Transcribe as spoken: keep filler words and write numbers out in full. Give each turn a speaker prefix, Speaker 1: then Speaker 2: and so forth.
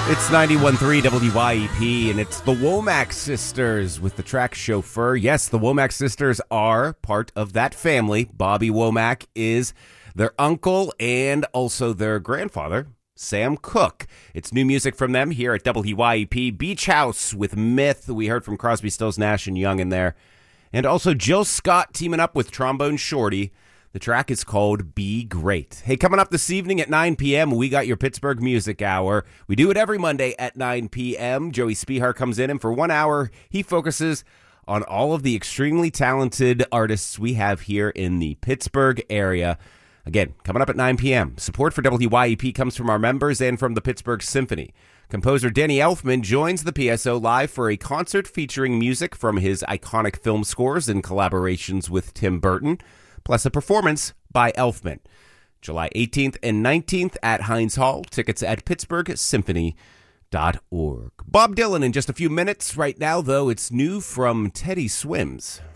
Speaker 1: It's ninety-one point three W Y E P, and it's the Womack Sisters with the track Chauffeur. Yes, the Womack Sisters are part of that family. Bobby Womack is their uncle and also their grandfather, Sam Cooke. It's new music from them here at W Y E P. Beach House with Myth. We heard from Crosby, Stills, Nash and Young in there. And also Jill Scott teaming up with Trombone Shorty. The track is called Be Great. Hey, coming up this evening at nine p.m., we got your Pittsburgh Music Hour. We do it every Monday at nine p.m. Joey Spihar comes in, and for one hour, he focuses on all of the extremely talented artists we have here in the Pittsburgh area. Again, coming up at nine p.m., support for W Y E P comes from our members and from the Pittsburgh Symphony. Composer Danny Elfman joins the P S O live for a concert featuring music from his iconic film scores and collaborations with Tim Burton, plus a performance by Elfman. July eighteenth and nineteenth at Heinz Hall. Tickets at pittsburgh symphony dot org. Bob Dylan in just a few minutes. Right now, though, it's new from Teddy Swims.